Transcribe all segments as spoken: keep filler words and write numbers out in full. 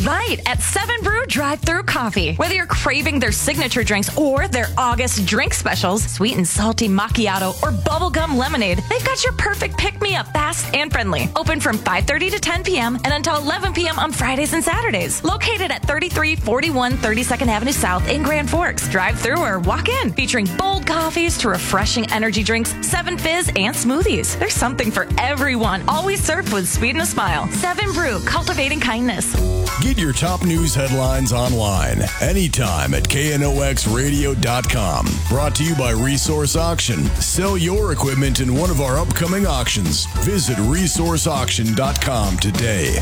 right. At Seven Brew Drive-Thru Coffee. Whether you're craving their signature drinks or their August drink specials, sweet and salty macchiato or bubblegum lemonade, they've got your perfect pick-me-up, fast and friendly. Open from five thirty to ten p.m. and until eleven p.m. on Fridays and Saturdays. Located at thirty-three forty-one thirty-second Avenue South in Grand Forks. Drive-thru or walk in. Featuring bold coffees to refreshing energy drinks, Seven Fizz, and smoothies. There's something for everyone. Always served with sweet and a smile. Seven Brew, cultivating kindness. Get your top news headlines online anytime at K N O X radio dot com. Brought to you by Resource Auction. Sell your equipment in one of our upcoming auctions. Visit resource auction dot com today.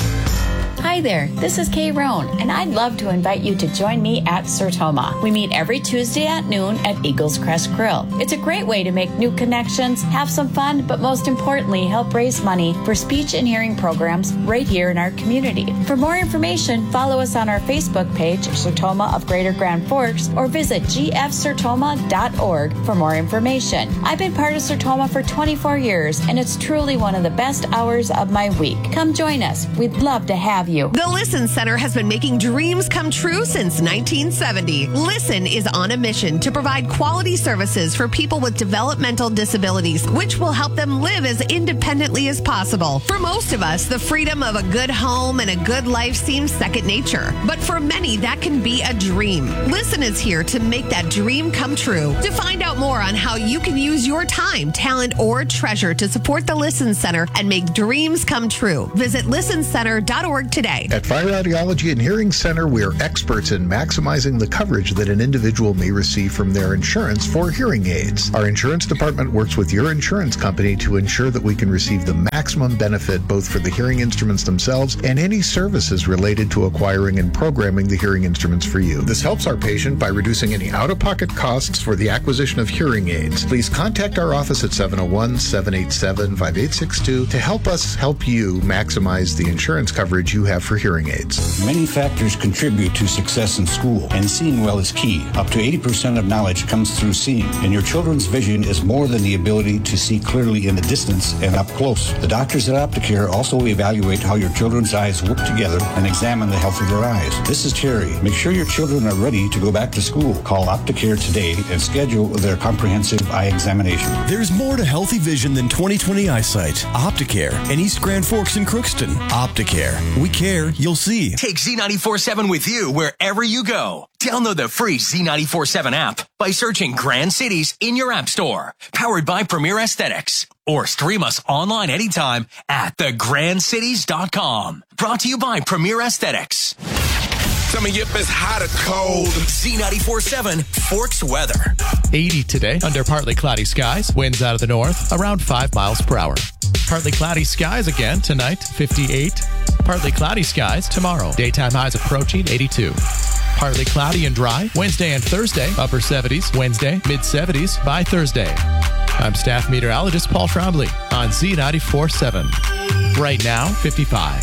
Hi there, this is Kay Roan, and I'd love to invite you to join me at Sertoma. We meet every Tuesday at noon at Eagles Crest Grill. It's a great way to make new connections, have some fun, but most importantly, help raise money for speech and hearing programs right here in our community. For more information, follow us on our Facebook page, Sertoma of Greater Grand Forks, or visit g f sertoma dot org for more information. I've been part of Sertoma for twenty-four years, and it's truly one of the best hours of my week. Come join us. We'd love to have you. The Listen Center has been making dreams come true since nineteen seventy. Listen is on a mission to provide quality services for people with developmental disabilities, which will help them live as independently as possible. For most of us, the freedom of a good home and a good life seems second nature. But for many, that can be a dream. Listen is here to make that dream come true. To find out more on how you can use your time, talent, or treasure to support the Listen Center and make dreams come true, visit listen center dot org today. At Fire Audiology and Hearing Center, we are experts in maximizing the coverage that an individual may receive from their insurance for hearing aids. Our insurance department works with your insurance company to ensure that we can receive the maximum benefit both for the hearing instruments themselves and any services related to acquiring and programming the hearing instruments for you. This helps our patient by reducing any out-of-pocket costs for the acquisition of hearing aids. Please contact our office at seven oh one, seven eight seven, five eight six two to help us help you maximize the insurance coverage you have for hearing aids. Many factors contribute to success in school, and seeing well is key. Up to eighty percent of knowledge comes through seeing, and your children's vision is more than the ability to see clearly in the distance and up close. The doctors at Opticare also evaluate how your children's eyes work together and examine the health of their eyes. This is Terry. Make sure your children are ready to go back to school. Call Opticare today and schedule their comprehensive eye examination. There's more to healthy vision than twenty twenty eyesight. Opticare in East Grand Forks and Crookston. Opticare. We care, you'll see. Take Z ninety-four seven with you wherever you go. Download the free Z ninety-four seven app by searching Grand Cities in your app store. Powered by Premier Aesthetics. Or stream us online anytime at the grand cities dot com. Brought to you by Premier Aesthetics. Tell me if it's hot or cold. Z ninety-four seven Forks weather. eighty today under partly cloudy skies. Winds out of the north around five miles per hour. Partly cloudy skies again tonight, fifty-eight. Partly cloudy skies tomorrow. Daytime highs approaching eighty-two. Partly cloudy and dry Wednesday and Thursday, upper seventies. Wednesday, mid seventies by Thursday. I'm staff meteorologist Paul Trombley on Z ninety-four seven. Right now, fifty-five.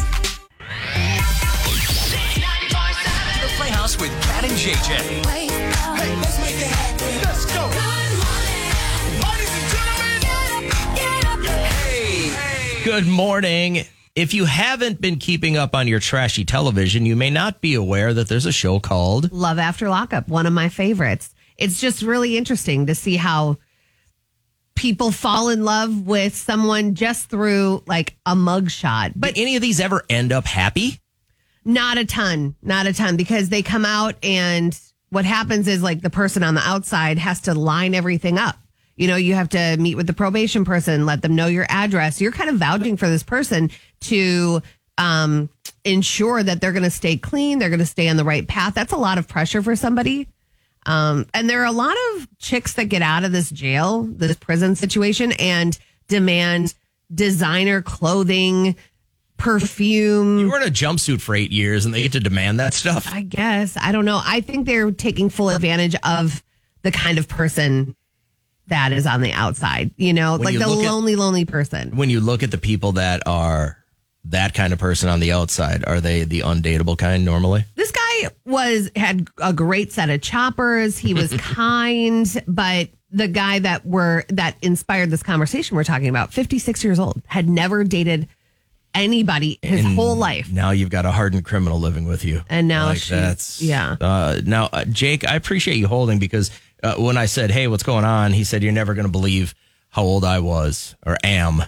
The Playhouse with Pat and J J. Hey, let's make it happen. Let's go. Good morning. If you haven't been keeping up on your trashy television, you may not be aware that there's a show called Love After Lockup, one of my favorites. It's just really interesting to see how people fall in love with someone just through like a mugshot. But do any of these ever end up happy? Not a ton, not a ton, because they come out and what happens is like the person on the outside has to line everything up. You know, you have to meet with the probation person, let them know your address. You're kind of vouching for this person to um, ensure that they're going to stay clean. They're going to stay on the right path. That's a lot of pressure for somebody. Um, and there are a lot of chicks that get out of this jail, this prison situation, and demand designer clothing, perfume. You were in a jumpsuit for eight years and they get to demand that stuff. I guess. I don't know. I think they're taking full advantage of the kind of person that is on the outside, you know, when like you the lonely, at, lonely person. When you look at the people that are that kind of person on the outside, are they the undateable kind normally? This guy was had a great set of choppers. He was kind, but the guy that were that inspired this conversation we're talking about, fifty-six years old, had never dated anybody his And whole life. Now you've got a hardened criminal living with you. And now like she's, that's yeah. Uh, now, uh, Jake, I appreciate you holding because uh, when I said, hey, what's going on? He said, you're never going to believe how old I was or am.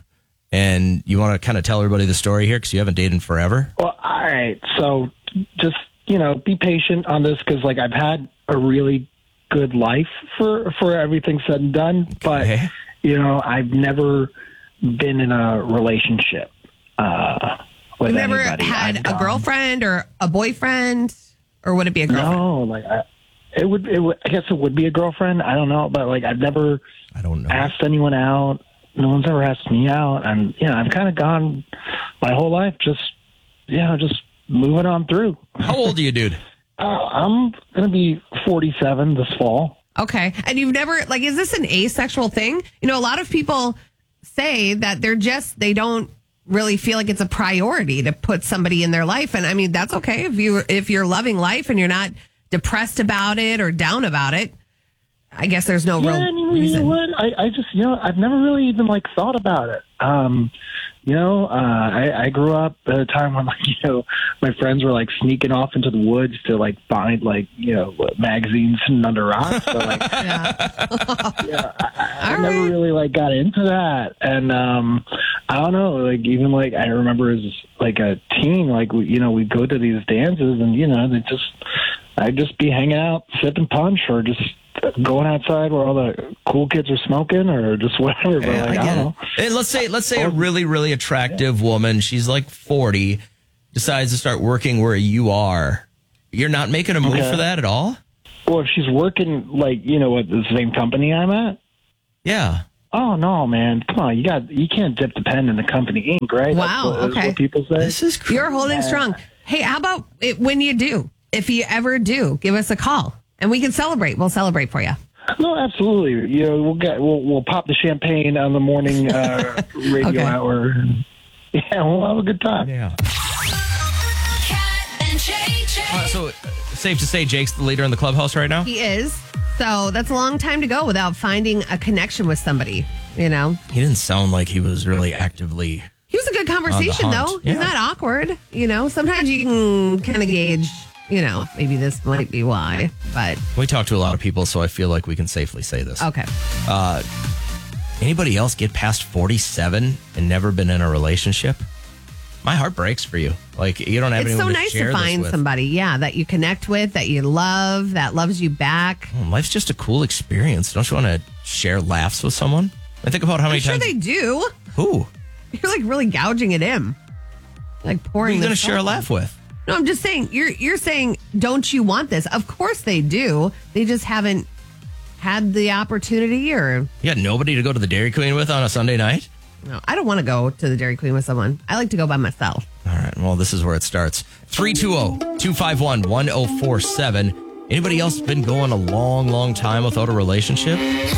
And you want to kind of tell everybody the story here because you haven't dated in forever? Well, all right. So just, you know, be patient on this because, like, I've had a really good life for, for everything said and done. Okay. But, you know, I've never been in a relationship uh, with You've never anybody. had I've a gone- girlfriend or a boyfriend? Or would it be a girlfriend? No, like, I, it would, it would, I guess it would be a girlfriend. I don't know. But, like, I've never I don't know. asked anyone out. No one's ever asked me out. And, yeah, I've kind of gone my whole life just, you know, just moving on through. How old are you, dude? Uh, I'm going to be forty-seven this fall. Okay. And you've never, like, is this an asexual thing? You know, a lot of people say that they're just, they don't really feel like it's a priority to put somebody in their life. And I mean, that's okay if you, if you're loving life and you're not depressed about it or down about it. I guess there's no Yeah, real I mean, reason. you know what? I, I just, you know, I've never really even, like, thought about it. Um, you know, uh, I, I grew up at a time when, like, you know, my friends were, like, sneaking off into the woods to, like, find, like, you know, magazines hidden under rocks. So, like, Yeah. yeah, I, I All never right. really, like, got into that. And, um, I don't know, like, even, like, I remember as, like, a teen, like, we, you know, we'd go to these dances and, you know, they just, I'd just be hanging out, sipping punch or just going outside where all the cool kids are smoking or just whatever. But, Yeah, like, I I, get don't it. know. And let's say let's say a really really attractive woman, she's like forty, decides to start working where you are. You're not making a move Okay. for that at all? Well, if she's working, like, you know, at the same company I'm at, Yeah. oh, no, man. Come on. You got, you can't dip the pen in the company ink, right? Wow, That's what, okay. what people say. This is crazy. You're holding strong. Hey, how about it when you do? If you ever do, give us a call and we can celebrate. We'll celebrate for you. No, absolutely. You know, we'll get, we'll, we'll pop the champagne on the morning uh, radio Okay. hour. Yeah, we'll have a good time. Yeah. Cat and Jay Jay. Uh, so uh, safe to say Jake's the leader in the clubhouse right now? He is. So that's a long time to go without finding a connection with somebody, you know? He didn't sound like he was really actively. He was a good conversation, hunt. though. He's Yeah. not awkward, you know? Sometimes you can kind of gauge, you know, maybe this might be why, but We talk to a lot of people, so I feel like we can safely say this. okay. Uh, anybody else get past forty-seven and never been in a relationship? My heart breaks for you. Like, you don't have It's so anyone nice to share to this find with. somebody, yeah, that you connect with, that you love, that loves you back. Oh, life's just a cool experience. Don't you want to share laughs with someone? I think about how many I'm sure times. they do. Who? You're like really gouging at him, like Who are pouring. you going to this share a stuff. laugh with? No, I'm just saying. You're you're saying, don't you want this? Of course they do. They just haven't had the opportunity, or You got nobody to go to the Dairy Queen with on a Sunday night? no. I don't want to go to the Dairy Queen with someone. I like to go by myself. All right. Well, this is where it starts. three two zero, two five one, one zero four seven. Anybody else been going a long, long time without a relationship?